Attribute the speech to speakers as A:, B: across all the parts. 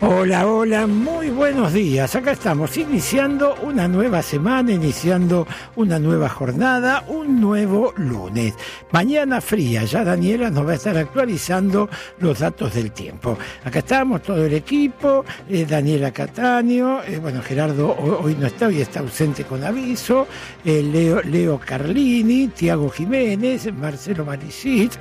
A: Hola, hola, muy buenos días. Acá estamos iniciando una nueva semana, iniciando una nueva jornada, un nuevo lunes. Mañana fría, ya Daniela nos va a estar actualizando los datos del tiempo. Acá estamos todo el equipo, Daniela Cataño, Gerardo hoy no está, hoy está ausente con aviso, Leo Carlini, Tiago Jiménez, Marcelo Maricit,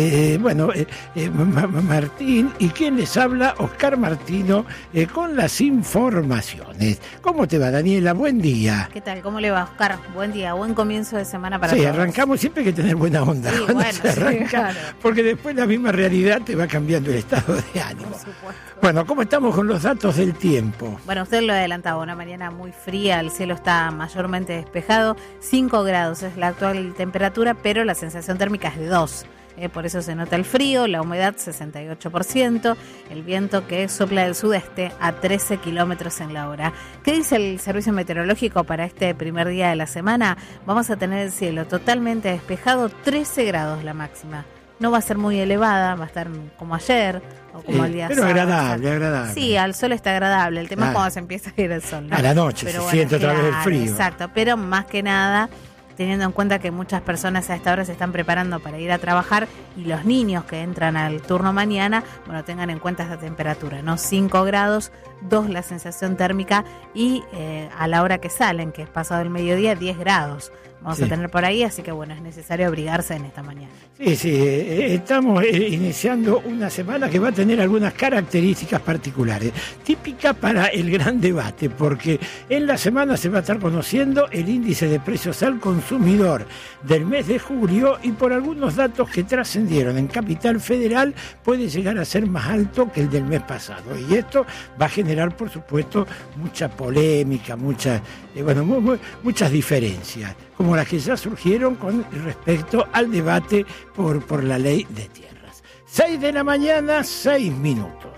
A: Martín, y quien les habla, Oscar Martino, con las informaciones. ¿Cómo te va, Daniela? Buen día.
B: ¿Qué tal? ¿Cómo le va, Oscar? Buen día, buen comienzo de semana para todos.
A: Sí, arrancamos, siempre hay que tener buena onda.
B: Sí,
A: cuando se arranca,
B: claro.
A: Porque después la misma realidad te va cambiando el estado de ánimo.
B: Por supuesto.
A: Bueno, ¿cómo estamos con los datos del tiempo?
B: Bueno, usted lo adelantaba, una mañana muy fría, el cielo está mayormente despejado, 5 grados es la actual temperatura, pero la sensación térmica es de 2. Por eso se nota el frío, la humedad 68%, el viento que sopla del sudeste a 13 kilómetros en la hora. ¿Qué dice el servicio meteorológico para este primer día de la semana? Vamos a tener el cielo totalmente despejado, 13 grados la máxima. No va a ser muy elevada, va a estar como ayer o como el día
A: pero
B: sábado.
A: agradable.
B: Sí, al sol está agradable. El tema es
A: Claro.
B: cuando se empieza a ir el sol, ¿no?
A: A la noche
B: Pero
A: se siente otra vez el frío.
B: Exacto, pero más que nada, teniendo en cuenta que muchas personas a esta hora se están preparando para ir a trabajar y los niños que entran al turno mañana, tengan en cuenta esta temperatura, ¿no? 5 grados, 2 la sensación térmica y a la hora que salen, que es pasado el mediodía, 10 grados. Vamos a tener por ahí, así que es necesario abrigarse en esta mañana. Sí,
A: estamos iniciando una semana que va a tener algunas características particulares, típica para el gran debate, porque en la semana se va a estar conociendo el índice de precios al consumidor del mes de julio y por algunos datos que trascendieron en Capital Federal puede llegar a ser más alto que el del mes pasado. Y esto va a generar, por supuesto, mucha polémica, muchas diferencias, como las que ya surgieron con respecto al debate por la ley de tierras. 6 de la mañana, 6 minutos.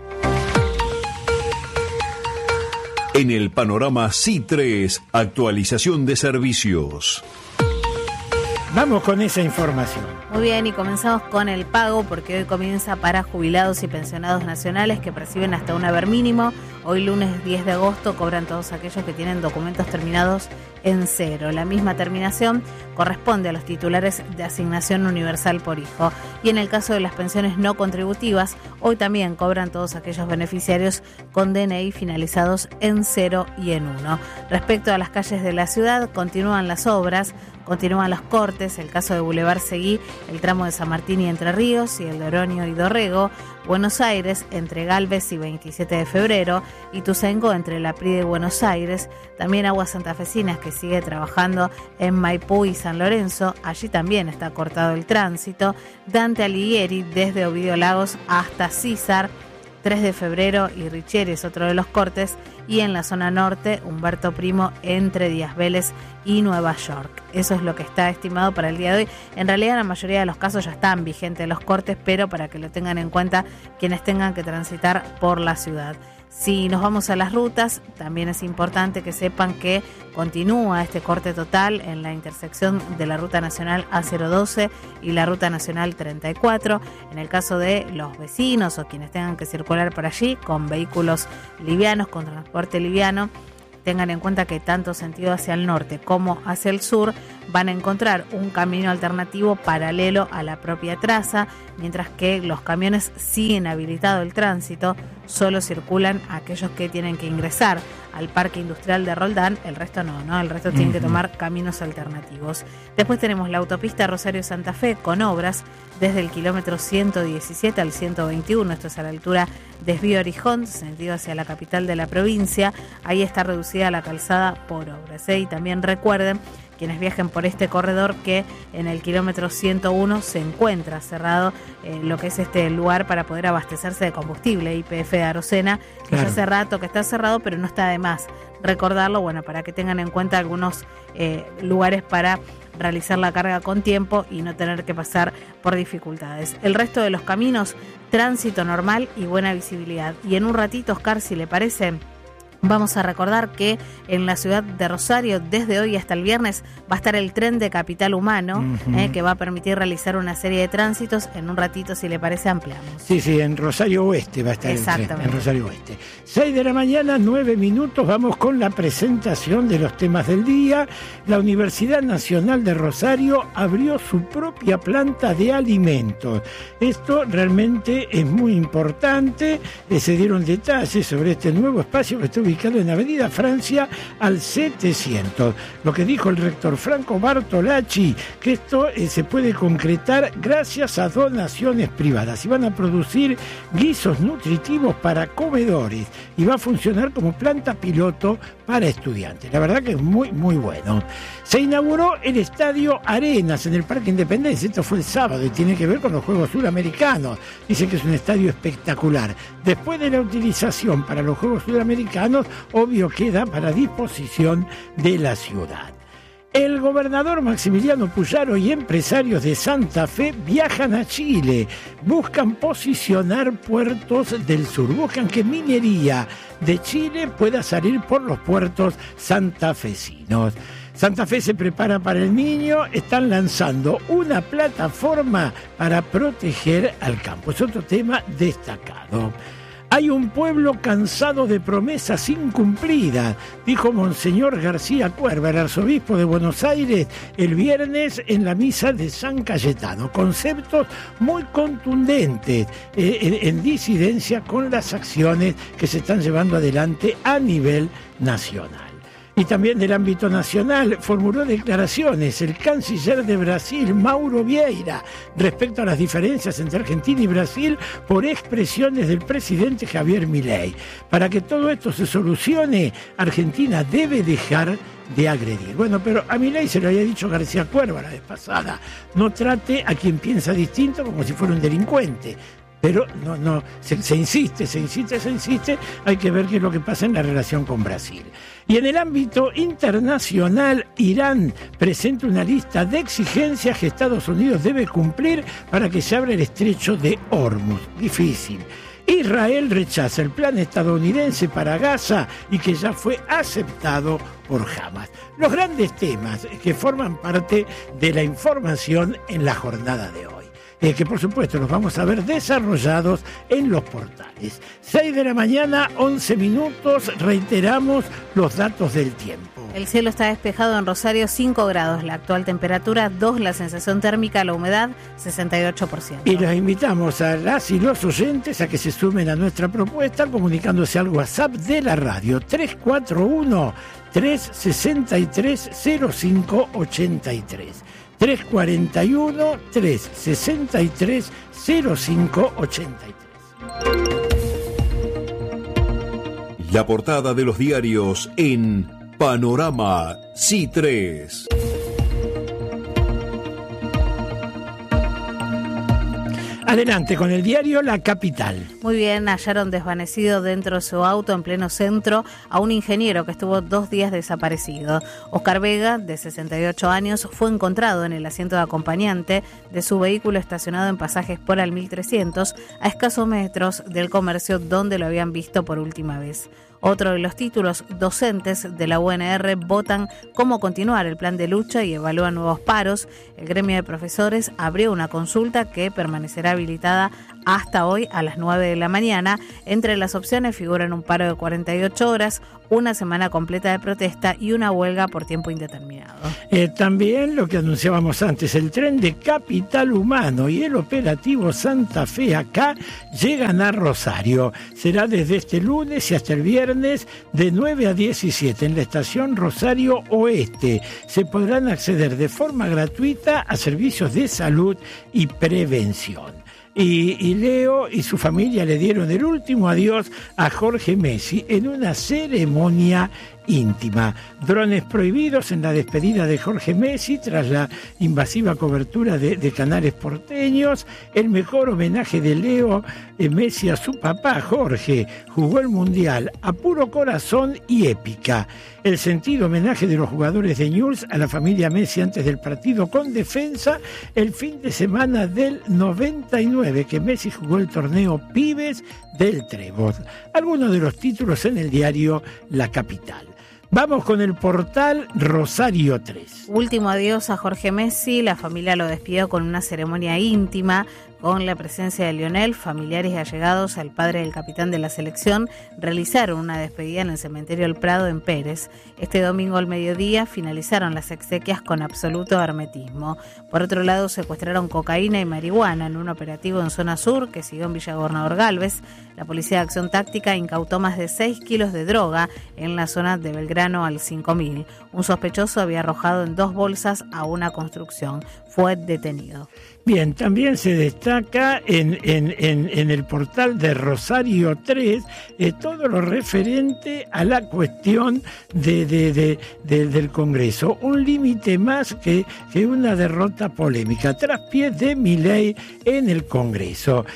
C: En el panorama C3, actualización de servicios.
A: Vamos con esa información.
B: Muy bien, y comenzamos con el pago porque hoy comienza para jubilados y pensionados nacionales que perciben hasta un haber mínimo. Hoy lunes 10 de agosto cobran todos aquellos que tienen documentos terminados en 0. La misma terminación corresponde a los titulares de asignación universal por hijo. Y en el caso de las pensiones no contributivas, hoy también cobran todos aquellos beneficiarios con DNI finalizados en 0 y en 1. Respecto a las calles de la ciudad, continúan las obras, continúan los cortes, el caso de Boulevard Seguí, el tramo de San Martín y Entre Ríos, y el de Oroño y Dorrego, Buenos Aires, entre Galvez y 27 de febrero, Ituzaingó entre La Prida y Buenos Aires, también Aguas Santafesinas que sigue trabajando en Maipú y San Lorenzo, allí también está cortado el tránsito, Dante Alighieri desde Ovidio Lagos hasta Císar, 3 de febrero y Richieri es otro de los cortes, y en la zona norte, Humberto Primo entre Díaz Vélez y Nueva York. Eso es lo que está estimado para el día de hoy. En realidad, la mayoría de los casos ya están vigentes los cortes, pero para que lo tengan en cuenta quienes tengan que transitar por la ciudad. Si nos vamos a las rutas, también es importante que sepan que continúa este corte total en la intersección de la Ruta Nacional A012 y la Ruta Nacional 34. En el caso de los vecinos o quienes tengan que circular por allí con vehículos livianos, con transporte liviano, tengan en cuenta que tanto sentido hacia el norte como hacia el sur van a encontrar un camino alternativo paralelo a la propia traza, mientras que los camiones siguen habilitado el tránsito, solo circulan aquellos que tienen que ingresar al Parque Industrial de Roldán, el resto no, el resto tienen que tomar caminos alternativos. Después tenemos la autopista Rosario-Santa Fe con obras desde el kilómetro 117 al 121, esto es a la altura desvío Orijón, sentido hacia la capital de la provincia, ahí está reducida la calzada por obras. Y también recuerden, quienes viajen por este corredor, que en el kilómetro 101 se encuentra cerrado lo que es este lugar para poder abastecerse de combustible, YPF de Arocena, que ya hace rato que está cerrado, pero no está de más recordarlo, para que tengan en cuenta algunos lugares para realizar la carga con tiempo y no tener que pasar por dificultades. El resto de los caminos, tránsito normal y buena visibilidad. Y en un ratito, Oscar, si le parece, Vamos a recordar que en la ciudad de Rosario, desde hoy hasta el viernes, va a estar el tren de Capital Humano, que va a permitir realizar una serie de tránsitos. En un ratito, si le parece, ampliamos.
A: Sí, en Rosario Oeste va a estar el tren, en Rosario Oeste. 6 de la mañana, 9 minutos, vamos con la presentación de los temas del día. La Universidad Nacional de Rosario abrió su propia planta de alimentos. Esto realmente es muy importante. Se dieron detalles sobre este nuevo espacio que está ubicado en Avenida Francia al 700. Lo que dijo el rector Franco Bartolacci, que esto se puede concretar gracias a donaciones privadas y van a producir guisos nutritivos para comedores y va a funcionar como planta piloto para estudiantes. La verdad que es muy, muy bueno. Se inauguró el Estadio Arenas en el Parque Independencia. Esto fue el sábado y tiene que ver con los Juegos Suramericanos. Dicen que es un estadio espectacular. Después de la utilización para los Juegos Suramericanos, obvio queda para disposición de la ciudad. El gobernador Maximiliano Puyaro y empresarios de Santa Fe viajan a Chile. Buscan posicionar puertos del sur. Buscan que minería de Chile pueda salir por los puertos santafesinos. Santa Fe se prepara para el Niño, están lanzando una plataforma para proteger al campo. Es otro tema destacado. Hay un pueblo cansado de promesas incumplidas, dijo Monseñor García Cuerva, el arzobispo de Buenos Aires, el viernes en la misa de San Cayetano. Conceptos muy contundentes en disidencia con las acciones que se están llevando adelante a nivel nacional. Y también del ámbito nacional formuló declaraciones el canciller de Brasil, Mauro Vieira, respecto a las diferencias entre Argentina y Brasil por expresiones del presidente Javier Milei. Para que todo esto se solucione, Argentina debe dejar de agredir. Bueno, pero a Milei se lo había dicho García Cuerva la vez pasada, no trate a quien piensa distinto como si fuera un delincuente. Pero se insiste, hay que ver qué es lo que pasa en la relación con Brasil. Y en el ámbito internacional, Irán presenta una lista de exigencias que Estados Unidos debe cumplir para que se abra el estrecho de Hormuz. Difícil. Israel rechaza el plan estadounidense para Gaza y que ya fue aceptado por Hamas. Los grandes temas que forman parte de la información en la jornada de hoy. Que por supuesto los vamos a ver desarrollados en los portales. 6 de la mañana, 11 minutos, reiteramos los datos del tiempo.
B: El cielo está despejado en Rosario, 5 grados, la actual temperatura 2, la sensación térmica, la humedad 68%.
A: Y los invitamos a las y los oyentes a que se sumen a nuestra propuesta comunicándose al WhatsApp de la radio 341-363-0583. 341-363-0583.
C: La portada de los diarios en Panorama C3.
A: Adelante con el diario La Capital.
B: Muy bien, hallaron desvanecido dentro de su auto en pleno centro a un ingeniero que estuvo 2 días desaparecido. Oscar Vega, de 68 años, fue encontrado en el asiento de acompañante de su vehículo estacionado en Pasajes por al 1300, a escasos metros del comercio donde lo habían visto por última vez. Otro de los títulos, docentes de la UNR votan cómo continuar el plan de lucha y evalúan nuevos paros. El gremio de profesores abrió una consulta que permanecerá habilitada hasta hoy a las 9 de la mañana. Entre las opciones figuran un paro de 48 horas, una semana completa de protesta y una huelga por tiempo indeterminado.
A: También lo que anunciábamos antes, el tren de Capital Humano y el operativo Santa Fe acá llegan a Rosario. Será desde este lunes y hasta el viernes de 9 a 17 en la estación Rosario Oeste. Se podrán acceder de forma gratuita a servicios de salud y prevención. Y Leo y su familia le dieron el último adiós a Jorge Messi en una ceremonia íntima. Drones prohibidos en la despedida de Jorge Messi tras la invasiva cobertura de canales porteños. El mejor homenaje de Leo Messi a su papá Jorge. Jugó el Mundial a puro corazón y épica. El sentido homenaje de los jugadores de Newell's a la familia Messi antes del partido con Defensa el fin de semana del 99. 2019 que Messi jugó el torneo Pibes del Trébol. Algunos de los títulos en el diario La Capital. Vamos con el portal Rosario 3.
B: Último adiós a Jorge Messi. La familia lo despidió con una ceremonia íntima, con la presencia de Lionel. Familiares y allegados al padre del capitán de la selección realizaron una despedida en el cementerio El Prado en Pérez. Este domingo al mediodía finalizaron las exequias con absoluto hermetismo. Por otro lado, secuestraron cocaína y marihuana en un operativo en zona sur que siguió en Villa Gobernador Galvez. La Policía de Acción Táctica incautó más de 6 kilos de droga en la zona de Belgrano al 5000. Un sospechoso había arrojado en 2 bolsas a una construcción. Fue detenido.
A: Bien, también se destaca en el portal de Rosario 3 todo lo referente a la cuestión del Congreso. Un límite más que una derrota polémica. Traspiés de Milei en el Congreso.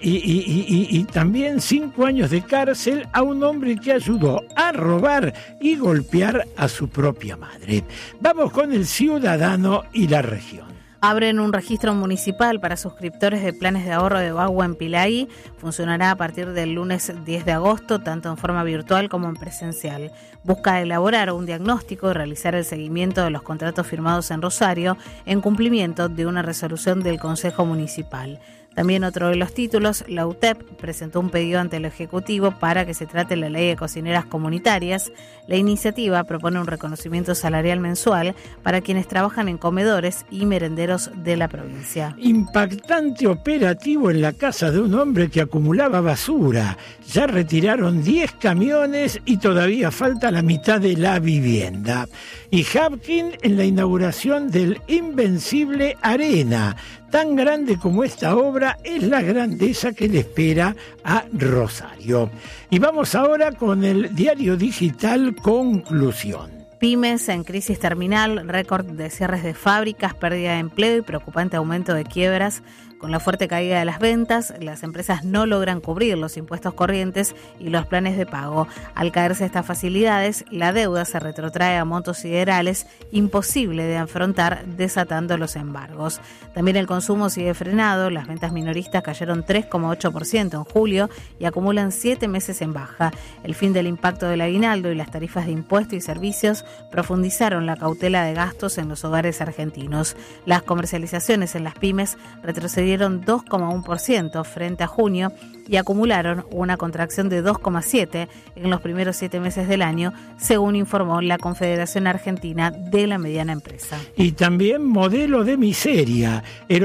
A: Y también 5 años de cárcel a un hombre que ayudó a robar y golpear a su propia madre. Vamos con el Ciudadano y la Región.
B: Abren un registro municipal para suscriptores de planes de ahorro de agua en Pilaí. Funcionará a partir del lunes 10 de agosto, tanto en forma virtual como en presencial. Busca elaborar un diagnóstico y realizar el seguimiento de los contratos firmados en Rosario en cumplimiento de una resolución del Consejo Municipal. También otro de los títulos, la UTEP presentó un pedido ante el Ejecutivo para que se trate la ley de cocineras comunitarias. La iniciativa propone un reconocimiento salarial mensual para quienes trabajan en comedores y merenderos de la provincia.
A: Impactante operativo en la casa de un hombre que acumulaba basura. Ya retiraron 10 camiones y todavía falta la mitad de la vivienda. Y Hapkin en la inauguración del Invencible Arena. Tan grande como esta obra es la grandeza que le espera a Rosario. Y vamos ahora con el diario digital Conclusión.
B: Pymes en crisis terminal, récord de cierres de fábricas, pérdida de empleo y preocupante aumento de quiebras. Con la fuerte caída de las ventas, las empresas no logran cubrir los impuestos corrientes y los planes de pago. Al caerse estas facilidades, la deuda se retrotrae a montos siderales, imposible de afrontar desatando los embargos. También el consumo sigue frenado, las ventas minoristas cayeron 3,8% en julio y acumulan 7 meses en baja. El fin del impacto del aguinaldo y las tarifas de impuestos y servicios profundizaron la cautela de gastos en los hogares argentinos. Las comercializaciones en las pymes retrocedieron 2,1% frente a junio y acumularon una contracción de 2,7% en los primeros 7 meses del año, según informó la Confederación Argentina de la Mediana Empresa.
A: Y también modelo de miseria. El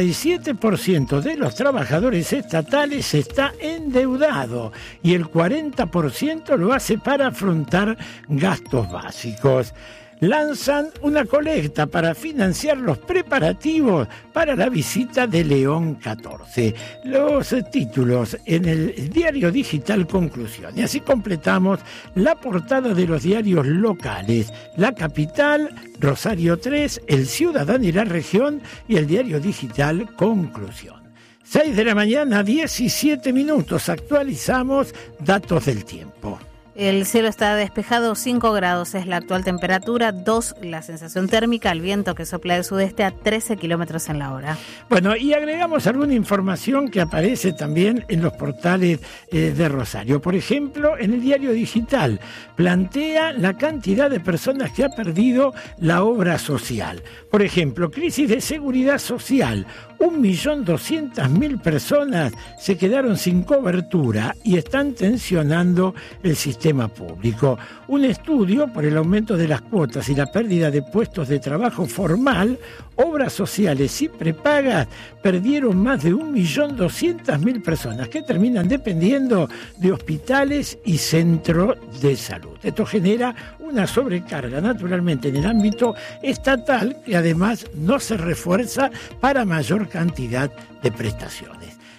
A: 87% de los trabajadores estatales está endeudado y el 40% lo hace para afrontar gastos básicos. Lanzan una colecta para financiar los preparativos para la visita de León XIV. Los títulos en el diario digital Conclusión. Y así completamos la portada de los diarios locales. La Capital, Rosario 3, El Ciudadano y la Región y el diario digital Conclusión. 6 de la mañana, 17 minutos. Actualizamos datos del tiempo.
B: El cielo está despejado, 5 grados es la actual temperatura, 2 la sensación térmica, el viento que sopla del sudeste a 13 kilómetros en la hora.
A: Bueno, y agregamos alguna información que aparece también en los portales de Rosario. Por ejemplo, en el diario digital plantea la cantidad de personas que ha perdido la obra social. Por ejemplo, crisis de seguridad social. 1.200.000 personas se quedaron sin cobertura y están tensionando el sistema público. Un estudio por el aumento de las cuotas y la pérdida de puestos de trabajo formal, obras sociales y prepagas perdieron más de 1.200.000 personas que terminan dependiendo de hospitales y centros de salud. Esto genera una sobrecarga naturalmente en el ámbito estatal que además no se refuerza para mayor cantidad de prestaciones.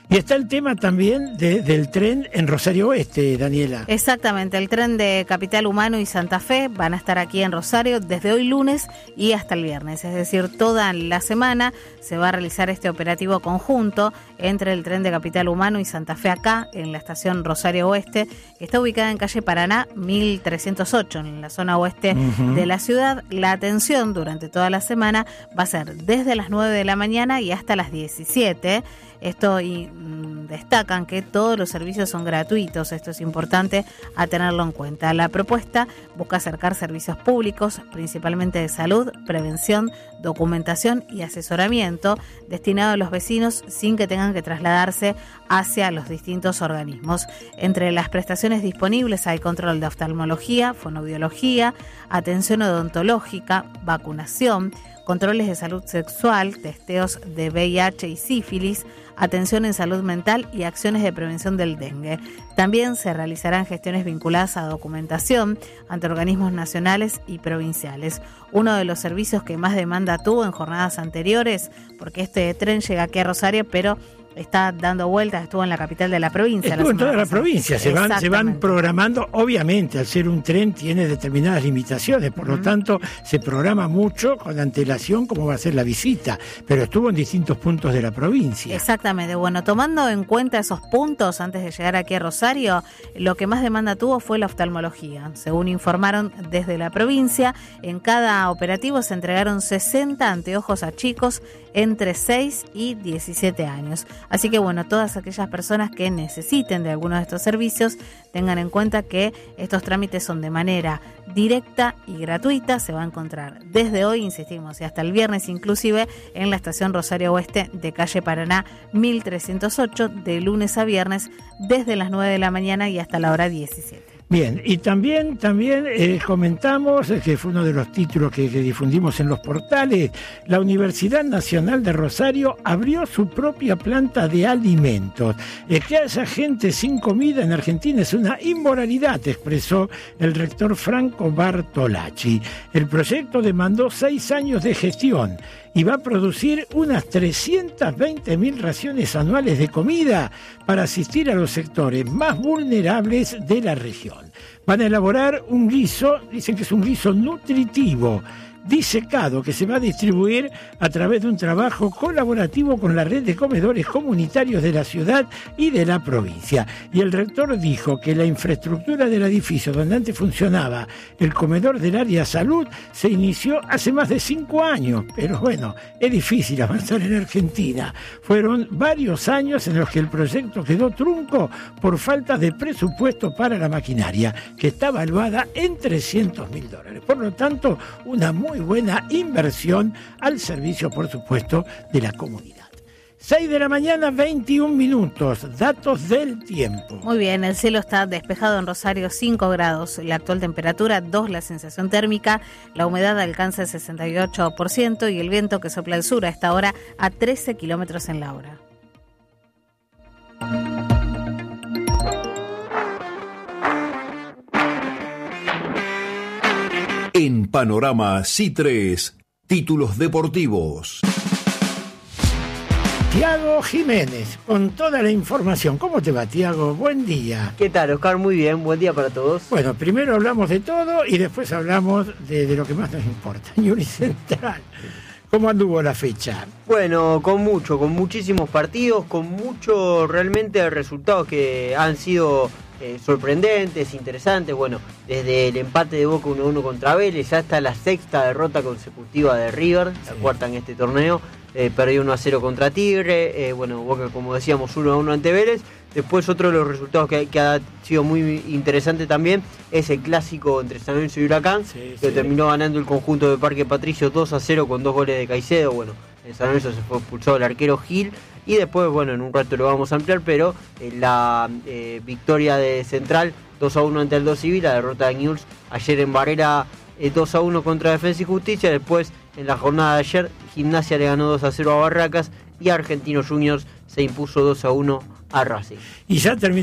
A: Y está el tema también del tren en Rosario Oeste, Daniela.
B: Exactamente, el tren de Capital Humano y Santa Fe van a estar aquí en Rosario desde hoy lunes y hasta el viernes, es decir, toda la semana se va a realizar este operativo conjunto entre el tren de Capital Humano y Santa Fe acá, en la estación Rosario Oeste, que está ubicada en calle Paraná 1308, en la zona oeste de la ciudad. La atención durante toda la semana va a ser desde las 9 de la mañana y hasta las 17. Esto destacan que todos los servicios son gratuitos, esto es importante a tenerlo en cuenta. La propuesta busca acercar servicios públicos, principalmente de salud, prevención, documentación y asesoramiento, destinado a los vecinos sin que tengan que trasladarse hacia los distintos organismos. Entre las prestaciones disponibles hay control de oftalmología, fonoaudiología, atención odontológica, vacunación, controles de salud sexual, testeos de VIH y sífilis, atención en salud mental y acciones de prevención del dengue. También se realizarán gestiones vinculadas a documentación ante organismos nacionales y provinciales. Uno de los servicios que más demanda tuvo en jornadas anteriores, porque este tren llega aquí a Rosario, pero está dando vueltas, estuvo en la capital de la provincia.
A: Estuvo en toda la provincia, se van programando, obviamente al ser un tren tiene determinadas limitaciones, por lo tanto se programa mucho con antelación cómo va a ser la visita, pero estuvo en distintos puntos de la provincia.
B: Exactamente, bueno, tomando en cuenta esos puntos antes de llegar aquí a Rosario, lo que más demanda tuvo fue la oftalmología. Según informaron desde la provincia, en cada operativo se entregaron 60 anteojos a chicos entre 6 y 17 años. Así que bueno, todas aquellas personas que necesiten de alguno de estos servicios tengan en cuenta que estos trámites son de manera directa y gratuita. Se va a encontrar desde hoy, insistimos, y hasta el viernes inclusive en la estación Rosario Oeste de calle Paraná 1308, de lunes a viernes desde las 9 de la mañana y hasta la hora 17.
A: Bien, y también comentamos, que fue uno de los títulos que difundimos en los portales, la Universidad Nacional de Rosario abrió su propia planta de alimentos. Que haya gente sin comida en Argentina es una inmoralidad, expresó el rector Franco Bartolacci. El proyecto demandó 6 años de gestión y va a producir unas 320.000 raciones anuales de comida para asistir a los sectores más vulnerables de la región. Van a elaborar un guiso, dicen que es un guiso nutritivo, disecado, que se va a distribuir a través de un trabajo colaborativo con la red de comedores comunitarios de la ciudad y de la provincia. Y el rector dijo que la infraestructura del edificio donde antes funcionaba el comedor del área salud se inició hace más de 5 años, pero bueno, es difícil avanzar en Argentina. Fueron varios años en los que el proyecto quedó trunco por falta de presupuesto para la maquinaria, que está valuada en $300.000. Por lo tanto, una muy buena inversión al servicio, por supuesto, de la comunidad. 6 de la mañana, 21 minutos, datos del tiempo.
B: Muy bien, el cielo está despejado en Rosario, 5 grados, la actual temperatura 2, la sensación térmica, la humedad alcanza el 68% y el viento que sopla al sur a esta hora a 13 kilómetros en la hora.
C: En Panorama C3, títulos deportivos.
A: Tiago Jiménez, con toda la información. ¿Cómo te va, Tiago? Buen día.
D: ¿Qué tal, Oscar? Muy bien, buen día para todos.
A: Bueno, primero hablamos de todo y después hablamos de lo que más nos importa. Ñuri Central, ¿cómo anduvo la fecha?
D: Bueno, con muchísimos partidos, con muchos realmente resultados que han sido sorprendentes, interesantes. Bueno, desde el empate de Boca 1-1 contra Vélez hasta la 6ª derrota consecutiva de River, la cuarta en este torneo. Perdió 1-0 contra Tigre, bueno, Boca, como decíamos, 1-1 ante Vélez. Después otro de los resultados que ha sido muy interesante también es el clásico entre San Lorenzo y Huracán, que terminó ganando el conjunto de Parque Patricio 2-0 con 2 goles de Caicedo. Bueno, en San Lorenzo se fue expulsado el arquero Gil. Y después, bueno, en un rato lo vamos a ampliar, pero la victoria de Central 2-1 ante Aldo Civil, la derrota de Newell's ayer en Barrera 2-1 contra Defensa y Justicia. Después, en la jornada de ayer, Gimnasia le ganó 2-0 a Barracas y Argentinos Juniors se impuso 2-1 a Racing.
A: Y ya terminó.